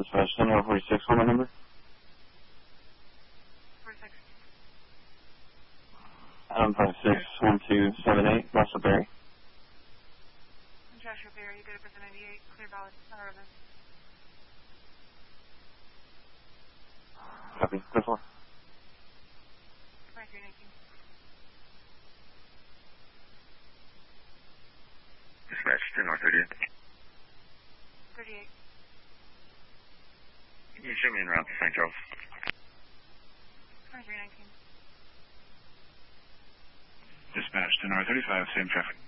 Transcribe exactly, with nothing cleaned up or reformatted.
Dispatch ten one forty-six, hold my number. forty-six. Adam five six one two seven eight, Joshua Berry. Joshua Berry, good up ninety-eight, clear valid, Sunriver. Copy, ten four. twenty-three nineteen. Dispatch ten North thirty-eight. thirty-eight. Can you show me en route to Saint Charles? twenty-three nineteen. Dispatch ten R thirty-five, same traffic.